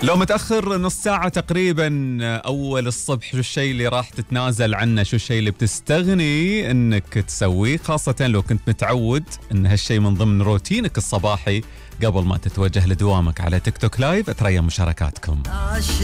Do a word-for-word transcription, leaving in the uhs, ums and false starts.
لو متأخر نص ساعة تقريبا أول الصبح، شو الشيء اللي راح تتنازل عنه؟ شو الشيء اللي بتستغني أنك تسويه، خاصة لو كنت متعود أن هالشيء من ضمن روتينك الصباحي قبل ما تتوجه لدوامك؟ على تيك توك لايف أتريا مشاركاتكم.